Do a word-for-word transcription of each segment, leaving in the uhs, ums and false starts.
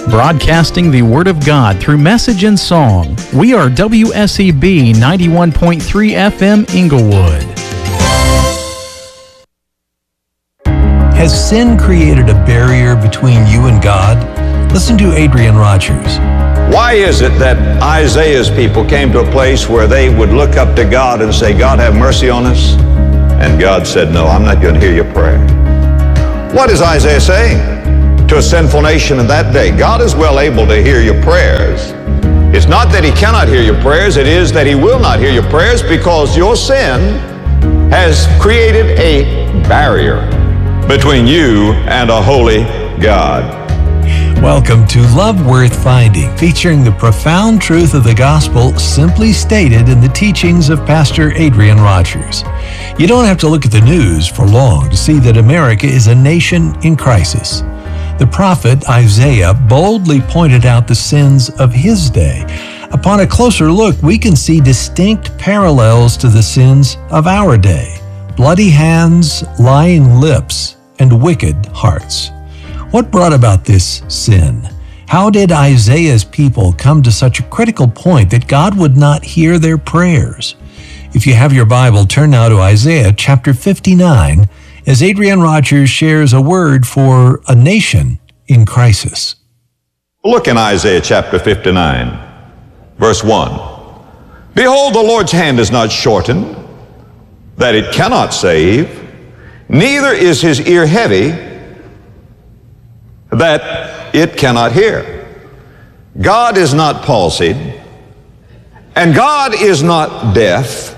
Broadcasting the Word of God through message and song, we are W S E B ninety-one point three F M Inglewood. Has sin created a barrier between you and God? Listen to Adrian Rogers. Why is it that Isaiah's people came to a place where they would look up to God and say, God, have mercy on us? And God said, no, I'm not going to hear your prayer. What is Isaiah saying to a sinful nation in that day? God is well able to hear your prayers. It's not that he cannot hear your prayers, it is that he will not hear your prayers because your sin has created a barrier between you and a holy God. Welcome to Love Worth Finding, featuring the profound truth of the gospel simply stated in the teachings of Pastor Adrian Rogers. You don't have to look at the news for long to see that America is a nation in crisis. The prophet Isaiah boldly pointed out the sins of his day. Upon a closer look, we can see distinct parallels to the sins of our day: bloody hands, lying lips, and wicked hearts. What brought about this sin? How did Isaiah's people come to such a critical point that God would not hear their prayers? If you have your Bible, turn now to Isaiah chapter fifty-nine, as Adrian Rogers shares a word for a nation in crisis. Look in Isaiah chapter fifty-nine, verse one. Behold, the Lord's hand is not shortened, that it cannot save, neither is his ear heavy, that it cannot hear. God is not palsied, and God is not deaf,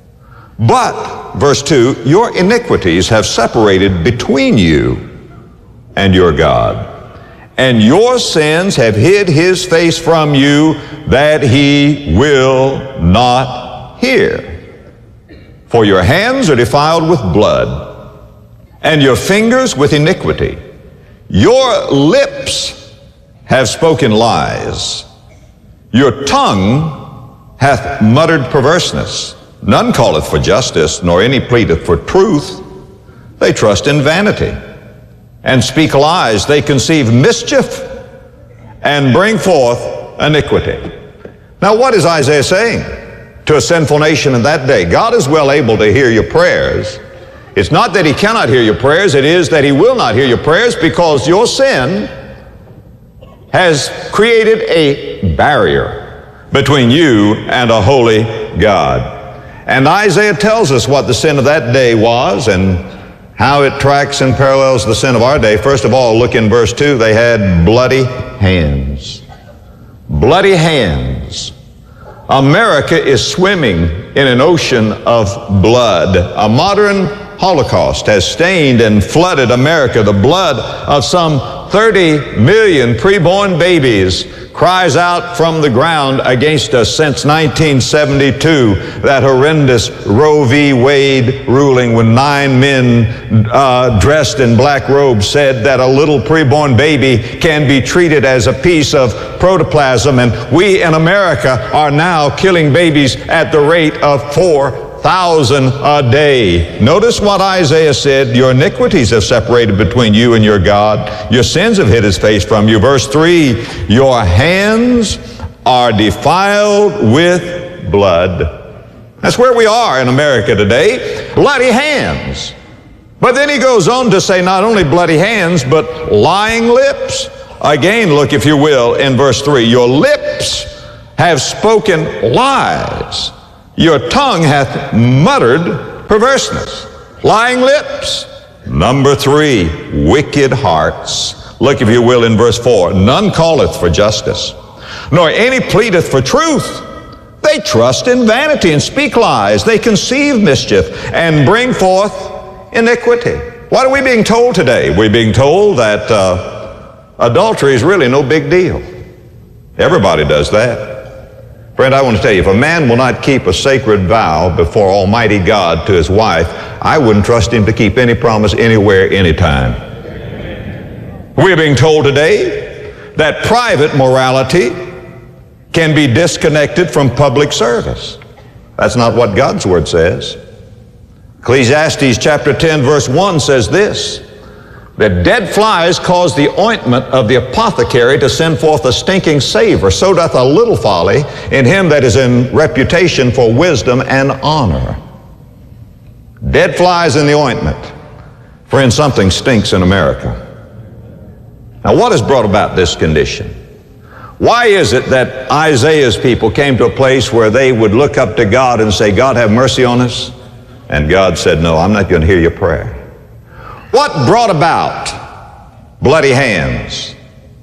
but, verse two, your iniquities have separated between you and your God, and your sins have hid his face from you, that he will not hear. For your hands are defiled with blood, and your fingers with iniquity. Your lips have spoken lies. Your tongue hath muttered perverseness. None calleth for justice, nor any pleadeth for truth. They trust in vanity, and speak lies. They conceive mischief, and bring forth iniquity. Now, what is Isaiah saying to a sinful nation in that day? God is well able to hear your prayers. It's not that he cannot hear your prayers, it is that he will not hear your prayers because your sin has created a barrier between you and a holy God. And Isaiah tells us what the sin of that day was and how it tracks and parallels the sin of our day. First of all, look in verse two. They had bloody hands. Bloody hands. America is swimming in an ocean of blood. A modern Holocaust has stained and flooded America. The blood of some thirty million preborn babies cries out from the ground against us since nineteen seventy-two, that horrendous Roe v. Wade ruling when nine men uh, dressed in black robes said that a little preborn baby can be treated as a piece of protoplasm, and we in America are now killing babies at the rate of four thousand a day. Notice what Isaiah said: your iniquities have separated between you and your God. Your sins have hid his face from you. Verse three, your hands are defiled with blood. That's where we are in America today. Bloody hands. But then he goes on to say not only bloody hands, but lying lips. Again, look, if you will, in verse three, your lips have spoken lies. Your tongue hath muttered perverseness. Lying lips. Number three, wicked hearts. Look, if you will, in verse four. None calleth for justice, nor any pleadeth for truth. They trust in vanity and speak lies. They conceive mischief and bring forth iniquity. What are we being told today? We're being told that uh, adultery is really no big deal. Everybody does that. Friend, I want to tell you, if a man will not keep a sacred vow before Almighty God to his wife, I wouldn't trust him to keep any promise anywhere, anytime. We're being told today that private morality can be disconnected from public service. That's not what God's Word says. Ecclesiastes chapter ten verse one says this: that dead flies cause the ointment of the apothecary to send forth a stinking savor. So doth a little folly in him that is in reputation for wisdom and honor. Dead flies in the ointment. Friend, something stinks in America. Now, what has brought about this condition? Why is it that Isaiah's people came to a place where they would look up to God and say, God, have mercy on us? And God said, no, I'm not going to hear your prayer. What brought about bloody hands,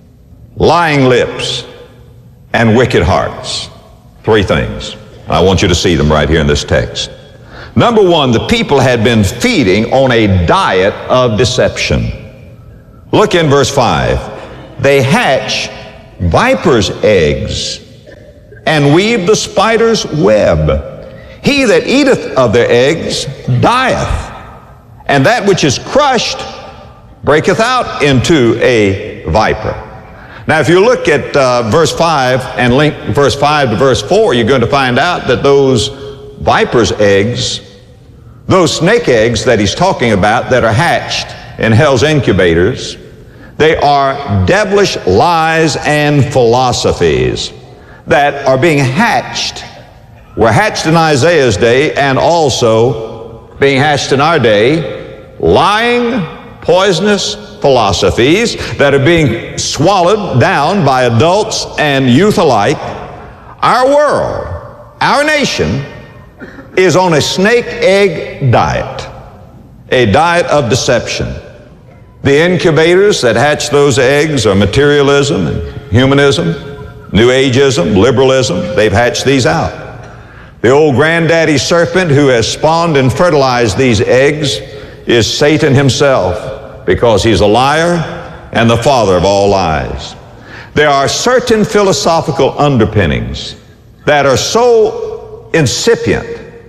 lying lips, and wicked hearts? Three things. I want you to see them right here in this text. Number one, the people had been feeding on a diet of deception. Look in verse five. They hatch vipers' eggs and weave the spider's web. He that eateth of their eggs dieth, and that which is crushed breaketh out into a viper. Now, if you look at uh, verse five and link verse five to verse four, you're going to find out that those viper's eggs, those snake eggs that he's talking about that are hatched in hell's incubators, they are devilish lies and philosophies that are being hatched. Were hatched in Isaiah's day and also being hatched in our day, lying, poisonous philosophies that are being swallowed down by adults and youth alike. Our world, our nation, is on a snake egg diet, a diet of deception. The incubators that hatch those eggs are materialism and humanism, New Ageism, liberalism. They've hatched these out. The old granddaddy serpent who has spawned and fertilized these eggs is Satan himself, because he's a liar and the father of all lies. There are certain philosophical underpinnings that are so incipient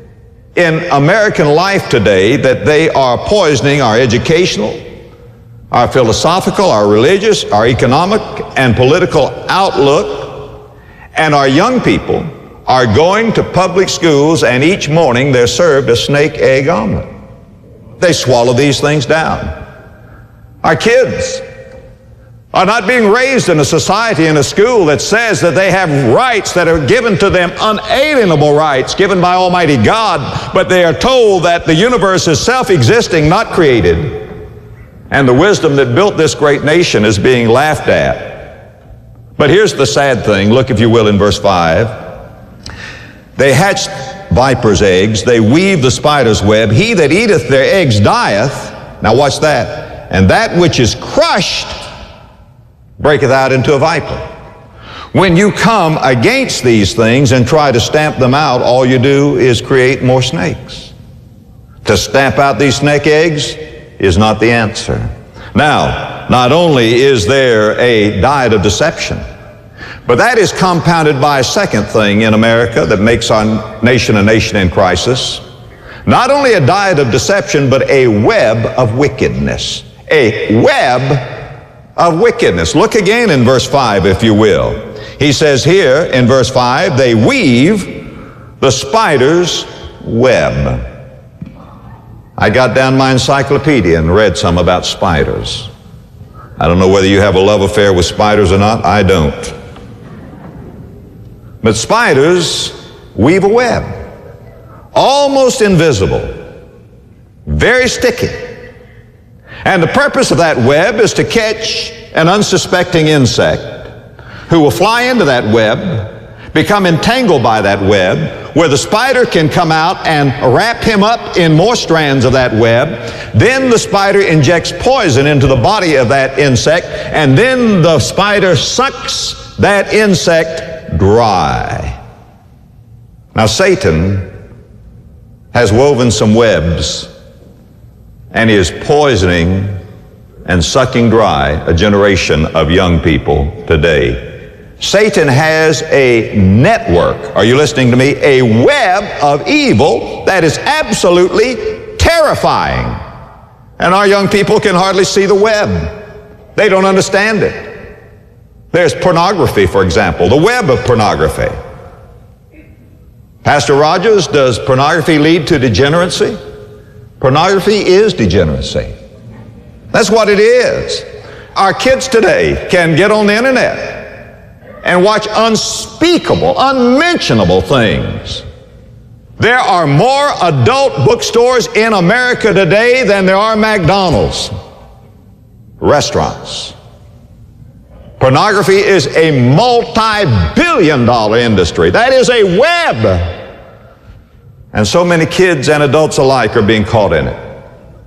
in American life today that they are poisoning our educational, our philosophical, our religious, our economic and political outlook, and our young people are going to public schools and each morning they're served a snake egg omelet. They swallow these things down. Our kids are not being raised in a society, in a school that says that they have rights that are given to them, unalienable rights given by Almighty God, but they are told that the universe is self-existing, not created. And the wisdom that built this great nation is being laughed at. But here's the sad thing. Look, if you will, in verse five. They hatch viper's eggs. They weave the spider's web. He that eateth their eggs dieth. Now watch that. And that which is crushed breaketh out into a viper. When you come against these things and try to stamp them out, all you do is create more snakes. To stamp out these snake eggs is not the answer. Now, not only is there a diet of deception, but that is compounded by a second thing in America that makes our nation a nation in crisis. Not only a diet of deception, but a web of wickedness. A web of wickedness. Look again in verse five, if you will. He says here in verse five, they weave the spider's web. I got down my encyclopedia and read some about spiders. I don't know whether you have a love affair with spiders or not. I don't. But spiders weave a web, almost invisible, very sticky. And the purpose of that web is to catch an unsuspecting insect who will fly into that web, become entangled by that web, where the spider can come out and wrap him up in more strands of that web. Then the spider injects poison into the body of that insect, and then the spider sucks that insect dry. Now Satan has woven some webs and is poisoning and sucking dry a generation of young people today. Satan has a network, are you listening to me? A web of evil that is absolutely terrifying. And our young people can hardly see the web. They don't understand it. There's pornography, for example, the web of pornography. Pastor Rogers, does pornography lead to degeneracy? Pornography is degeneracy. That's what it is. Our kids today can get on the internet and watch unspeakable, unmentionable things. There are more adult bookstores in America today than there are McDonald's restaurants. Pornography is a multi-billion dollar industry. That is a web. And so many kids and adults alike are being caught in it.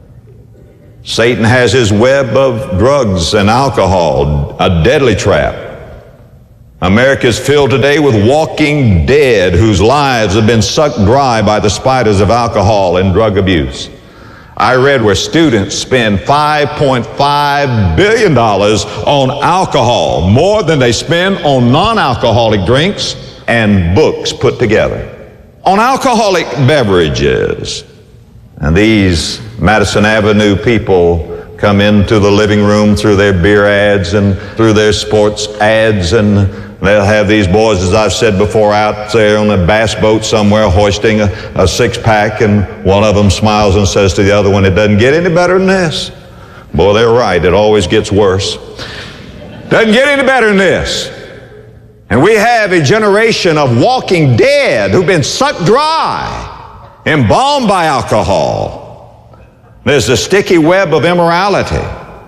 Satan has his web of drugs and alcohol, a deadly trap. America is filled today with walking dead whose lives have been sucked dry by the spiders of alcohol and drug abuse. I read where students spend five point five billion dollars on alcohol, more than they spend on non-alcoholic drinks and books put together. On alcoholic beverages. And these Madison Avenue people come into the living room through their beer ads and through their sports ads, and they'll have these boys, as I've said before, out there on a bass boat somewhere hoisting a, a six-pack, and one of them smiles and says to the other one, "It doesn't get any better than this." Boy, they're right. It always gets worse. Doesn't get any better than this. And we have a generation of walking dead who've been sucked dry, embalmed by alcohol. There's the sticky web of immorality.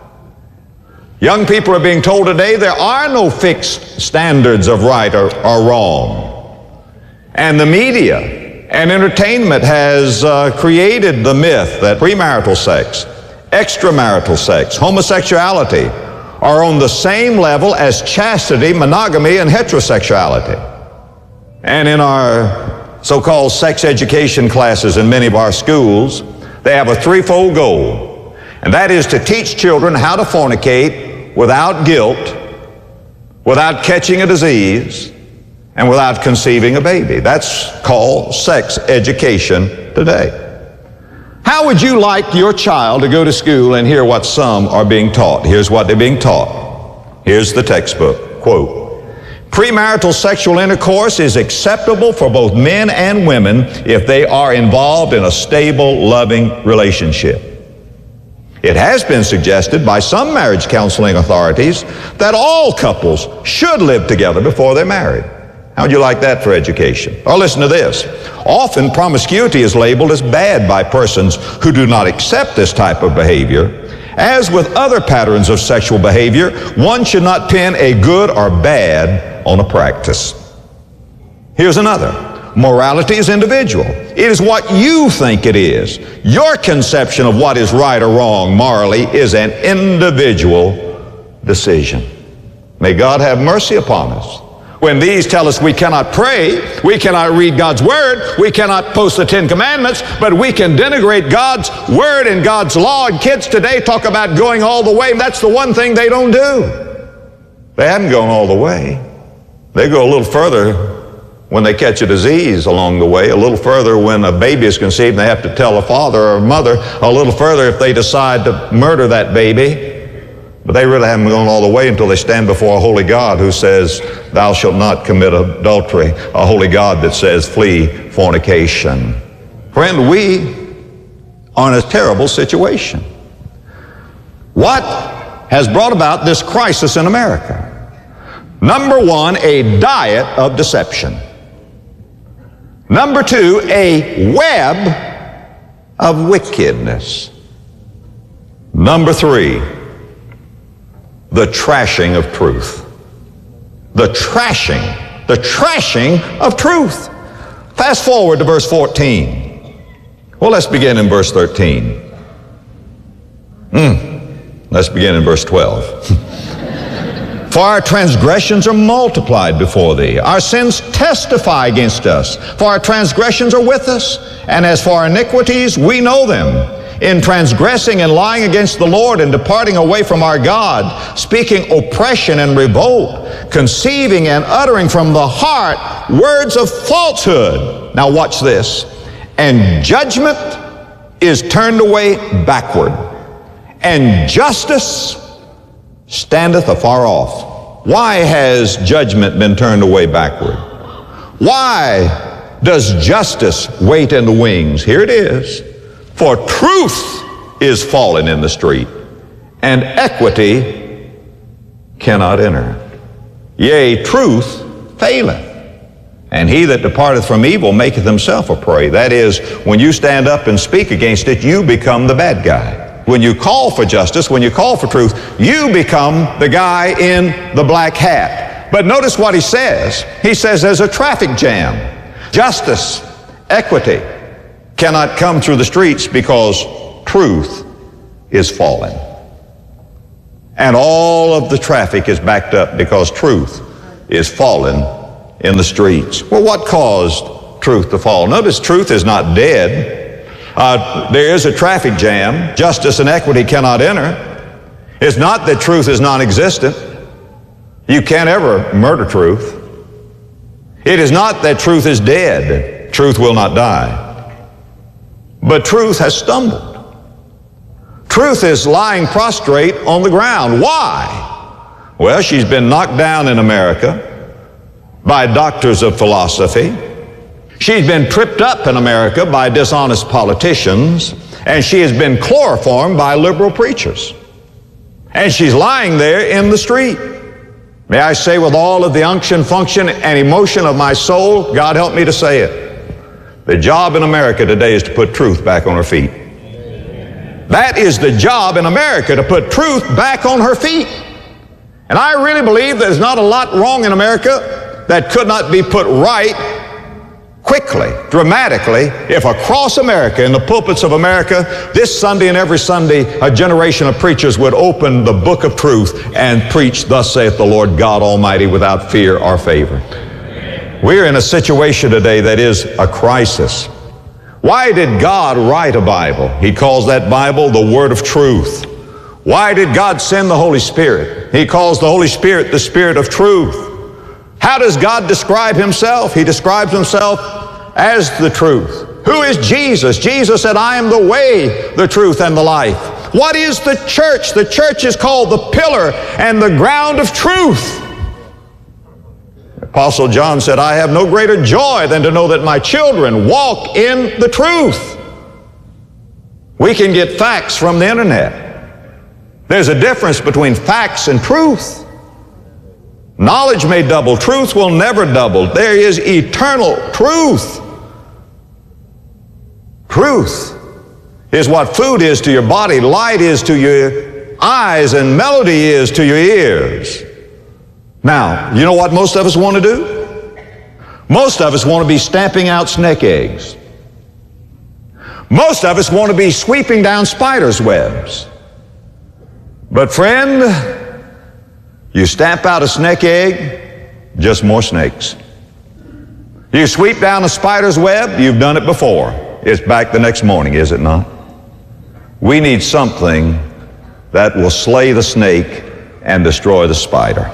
Young people are being told today there are no fixed standards of right or, or wrong. And the media and entertainment has uh, created the myth that premarital sex, extramarital sex, homosexuality are on the same level as chastity, monogamy, and heterosexuality. And in our so-called sex education classes in many of our schools, they have a threefold goal, and that is to teach children how to fornicate without guilt, without catching a disease, and without conceiving a baby. That's called sex education today. How would you like your child to go to school and hear what some are being taught? Here's what they're being taught. Here's the textbook, quote, "Premarital sexual intercourse is acceptable for both men and women if they are involved in a stable, loving relationship. It has been suggested by some marriage counseling authorities that all couples should live together before they're married." How would you like that for education? Or listen to this. "Often promiscuity is labeled as bad by persons who do not accept this type of behavior. As with other patterns of sexual behavior, one should not pin a good or bad on a practice." Here's another. "Morality is individual. It is what you think it is. Your conception of what is right or wrong morally is an individual decision." May God have mercy upon us. When these tell us we cannot pray, we cannot read God's Word, we cannot post the Ten Commandments, but we can denigrate God's Word and God's law. And kids today talk about going all the way. That's the one thing they don't do. They haven't gone all the way. They go a little further when they catch a disease along the way, a little further when a baby is conceived and they have to tell a father or a mother, a little further if they decide to murder that baby. But they really haven't gone all the way until they stand before a holy God who says, "Thou shalt not commit adultery," a holy God that says, "Flee fornication." Friend, we are in a terrible situation. What has brought about this crisis in America? Number one, a diet of deception. Number two, a web of wickedness. Number three, the trashing of truth. The trashing, the trashing of truth. Fast forward to verse fourteen. Well, let's begin in verse thirteen. Mm. Let's begin in verse twelve. "For our transgressions are multiplied before thee. Our sins testify against us. For our transgressions are with us, and as for our iniquities, we know them. In transgressing and lying against the Lord and departing away from our God, speaking oppression and revolt, conceiving and uttering from the heart words of falsehood." Now watch this. "And judgment is turned away backward, and justice standeth afar off." Why has judgment been turned away backward? Why does justice wait in the wings? Here it is. "For truth is fallen in the street, and equity cannot enter. Yea, truth faileth. And he that departeth from evil maketh himself a prey. That is, when you stand up and speak against it, you become the bad guy. When you call for justice, when you call for truth, you become the guy in the black hat. But notice what he says. He says there's a traffic jam. Justice, equity cannot come through the streets because truth is fallen. And all of the traffic is backed up because truth is fallen in the streets. Well, what caused truth to fall? Notice truth is not dead. Uh, there is a traffic jam. Justice and equity cannot enter. It's not that truth is non-existent. You can't ever murder truth. It is not that truth is dead. Truth will not die. But truth has stumbled. Truth is lying prostrate on the ground. Why? Well, she's been knocked down in America by doctors of philosophy. She's been tripped up in America by dishonest politicians, and she has been chloroformed by liberal preachers. And she's lying there in the street. May I say with all of the unction, function, and emotion of my soul, God help me to say it, the job in America today is to put truth back on her feet. That is the job in America, to put truth back on her feet. And I really believe there's not a lot wrong in America that could not be put right quickly, dramatically, if across America, in the pulpits of America, this Sunday and every Sunday, a generation of preachers would open the book of truth and preach, thus saith the Lord God Almighty, without fear or favor. We're in a situation today that is a crisis. Why did God write a Bible? He calls that Bible the Word of Truth. Why did God send the Holy Spirit? He calls the Holy Spirit the Spirit of Truth. How does God describe himself? He describes himself as the truth. Who is Jesus? Jesus said, I am the way, the truth, and the life. What is the church? The church is called the pillar and the ground of truth. Apostle John said, I have no greater joy than to know that my children walk in the truth. We can get facts from the internet. There's a difference between facts and truth. Knowledge may double. Truth will never double. There is eternal truth. Truth is what food is to your body, light is to your eyes, and melody is to your ears. Now, you know what most of us want to do? Most of us want to be stamping out snake eggs. Most of us want to be sweeping down spiders' webs. But friend, you stamp out a snake egg, just more snakes. You sweep down a spider's web, you've done it before. It's back the next morning, is it not? We need something that will slay the snake and destroy the spider.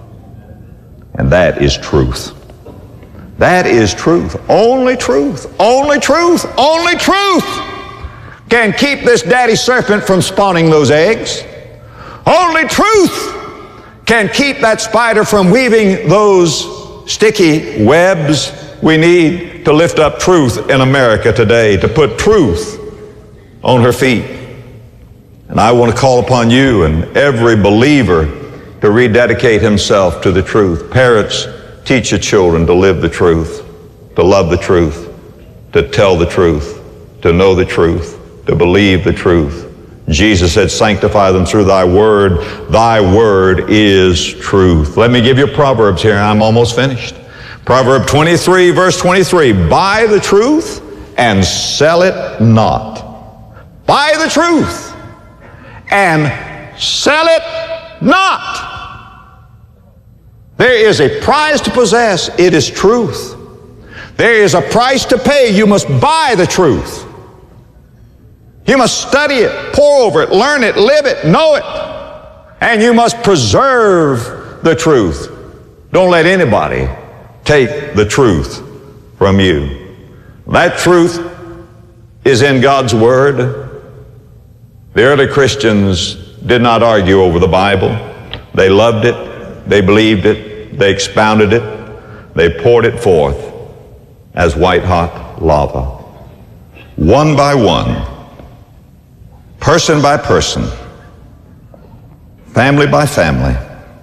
And that is truth. That is truth. Only truth. Only truth. Only truth can keep this daddy serpent from spawning those eggs. Only truth can keep that spider from weaving those sticky webs. We need to lift up truth in America today, to put truth on her feet. And I want to call upon you and every believer to rededicate himself to the truth. Parents, teach your children to live the truth, to love the truth, to tell the truth, to know the truth, to believe the truth. Jesus said, sanctify them through thy word. Thy word is truth. Let me give you Proverbs here, and I'm almost finished. Proverb twenty-three, verse twenty-three. Buy the truth and sell it not. Buy the truth and sell it not. There is a prize to possess. It is truth. There is a price to pay. You must buy the truth. You must study it, pore over it, learn it, live it, know it. And you must preserve the truth. Don't let anybody take the truth from you. That truth is in God's Word. The early Christians did not argue over the Bible. They loved it, they believed it, they expounded it, they poured it forth as white-hot lava. One by one, person by person, family by family,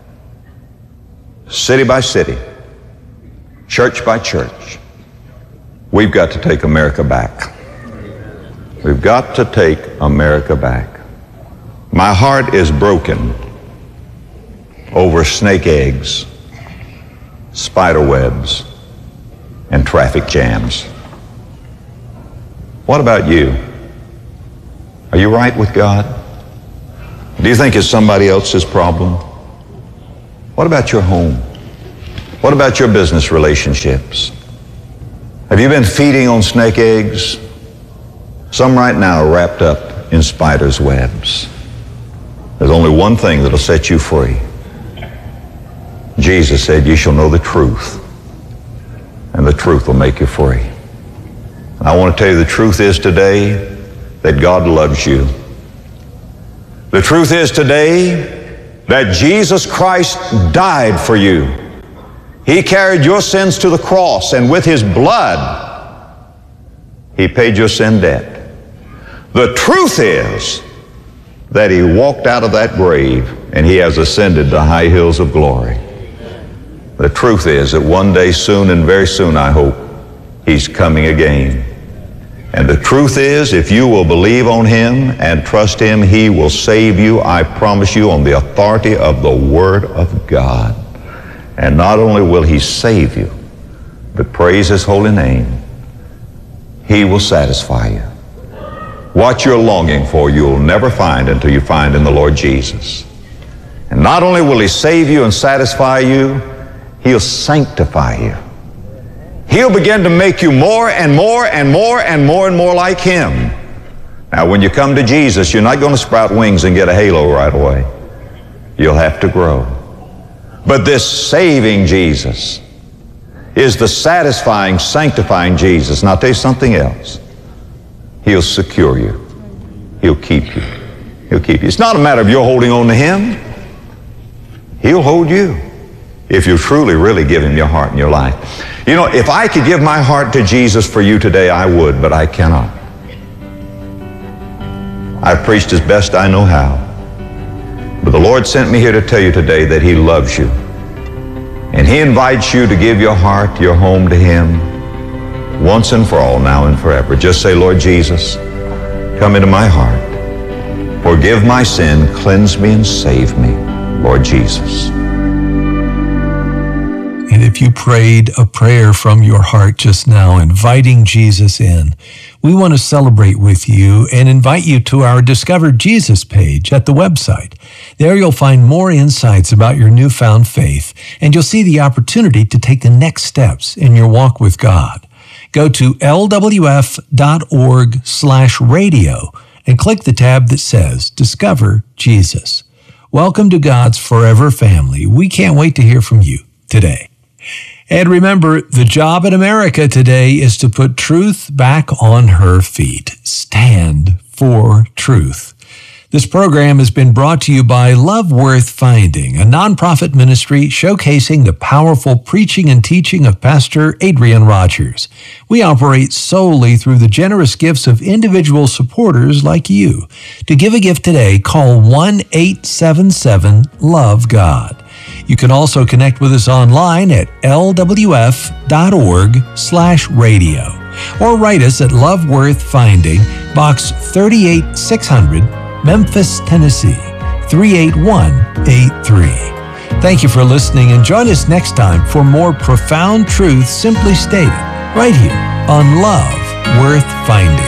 city by city, church by church, we've got to take America back. We've got to take America back. My heart is broken over snake eggs, spider webs, and traffic jams. What about you? Are you right with God? Do you think it's somebody else's problem? What about your home? What about your business relationships? Have you been feeding on snake eggs? Some right now are wrapped up in spiders' webs. There's only one thing that'll set you free. Jesus said, "You shall know the truth, and the truth will make you free." And I want to tell you, the truth is today that God loves you. The truth is today that Jesus Christ died for you. He carried your sins to the cross, and with His blood, He paid your sin debt. The truth is that He walked out of that grave and He has ascended to high hills of glory. The truth is that one day soon, and very soon I hope, He's coming again. And the truth is, if you will believe on Him and trust Him, He will save you, I promise you, on the authority of the Word of God. And not only will He save you, but praise His holy name, He will satisfy you. What you're longing for, you'll never find until you find in the Lord Jesus. And not only will He save you and satisfy you, He'll sanctify you. He'll begin to make you more and more and more and more and more like Him. Now, when you come to Jesus, you're not going to sprout wings and get a halo right away. You'll have to grow. But this saving Jesus is the satisfying, sanctifying Jesus. And I'll tell you something else. He'll secure you. He'll keep you. He'll keep you. It's not a matter of your holding on to Him. He'll hold you if you truly, really give Him your heart and your life. You know, if I could give my heart to Jesus for you today, I would, but I cannot. I've preached as best I know how. But the Lord sent me here to tell you today that He loves you. And He invites you to give your heart, your home to Him once and for all, now and forever. Just say, "Lord Jesus, come into my heart. Forgive my sin, cleanse me, and save me, Lord Jesus." And if you prayed a prayer from your heart just now, inviting Jesus in, we want to celebrate with you and invite you to our Discover Jesus page at the website. There you'll find more insights about your newfound faith, and you'll see the opportunity to take the next steps in your walk with God. Go to L W F dot org slash radio and click the tab that says Discover Jesus. Welcome to God's forever family. We can't wait to hear from you today. And remember, the job in America today is to put truth back on her feet. Stand for truth. This program has been brought to you by Love Worth Finding, a nonprofit ministry showcasing the powerful preaching and teaching of Pastor Adrian Rogers. We operate solely through the generous gifts of individual supporters like you. To give a gift today, call one eight seven seven love God. You can also connect with us online at L W F dot org slash radio or write us at Love Worth Finding, Box thirty-eight six hundred, Memphis, Tennessee, three eight one eight three. Thank you for listening, and join us next time for more profound truths simply stated right here on Love Worth Finding.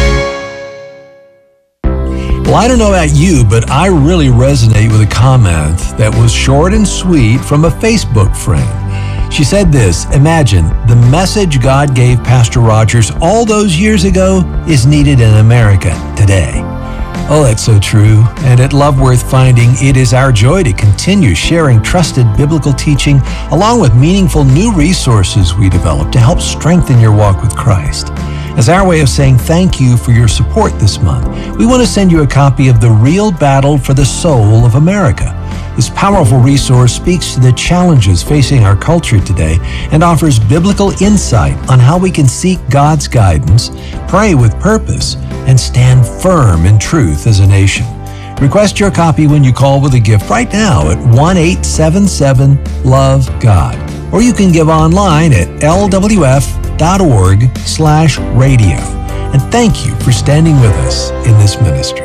Well, I don't know about you, but I really resonate with a comment that was short and sweet from a Facebook friend. She said this: "Imagine the message God gave Pastor Rogers all those years ago is needed in America today." Oh, that's so true. And at Love Worth Finding, it is our joy to continue sharing trusted biblical teaching along with meaningful new resources we develop to help strengthen your walk with Christ. As our way of saying thank you for your support this month, we want to send you a copy of The Real Battle for the Soul of America. This powerful resource speaks to the challenges facing our culture today and offers biblical insight on how we can seek God's guidance, pray with purpose, and stand firm in truth as a nation. Request your copy when you call with a gift right now at one eight seven seven love God. Or you can give online at l w f dot org slash radio. And thank you for standing with us in this ministry.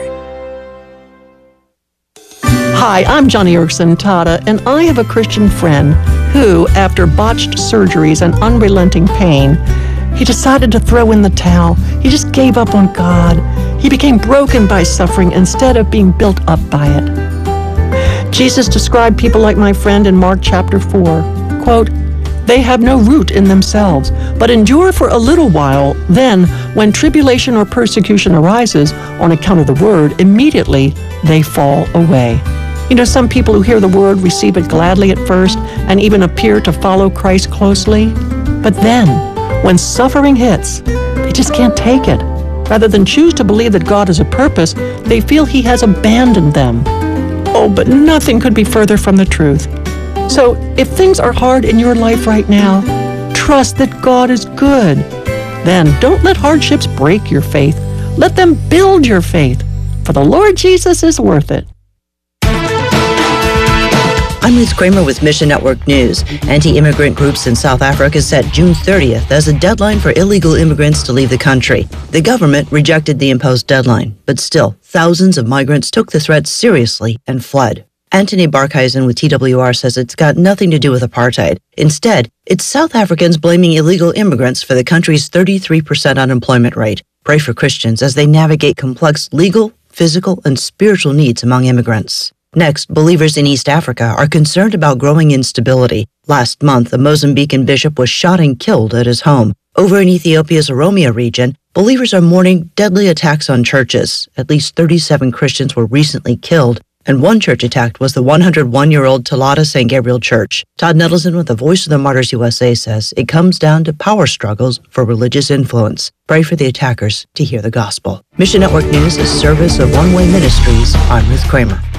Hi, I'm Johnny Erickson Tada, and I have a Christian friend who, after botched surgeries and unrelenting pain, he decided to throw in the towel. He just gave up on God. He became broken by suffering instead of being built up by it. Jesus described people like my friend in Mark chapter four, quote, "They have no root in themselves, but endure for a little while. Then, when tribulation or persecution arises on account of the word, immediately they fall away." You know, some people who hear the word receive it gladly at first and even appear to follow Christ closely. But then, when suffering hits, they just can't take it. Rather than choose to believe that God has a purpose, they feel He has abandoned them. Oh, but nothing could be further from the truth. So, if things are hard in your life right now, trust that God is good. Then, don't let hardships break your faith. Let them build your faith, for the Lord Jesus is worth it. I'm Liz Kramer with Mission Network News. Anti-immigrant groups in South Africa set June thirtieth as a deadline for illegal immigrants to leave the country. The government rejected the imposed deadline, but still, thousands of migrants took the threat seriously and fled. Anthony Barkhuizen with T W R says it's got nothing to do with apartheid. Instead, it's South Africans blaming illegal immigrants for the country's thirty-three percent unemployment rate. Pray for Christians as they navigate complex legal, physical, and spiritual needs among immigrants. Next, believers in East Africa are concerned about growing instability. Last month, a Mozambican bishop was shot and killed at his home. Over in Ethiopia's Oromia region, believers are mourning deadly attacks on churches. At least thirty-seven Christians were recently killed, and one church attacked was the one hundred one-year-old Talata Saint Gabriel Church. Todd Nettleson with the Voice of the Martyrs U S A says it comes down to power struggles for religious influence. Pray for the attackers to hear the gospel. Mission Network News is service of One Way Ministries. I'm Ruth Kramer.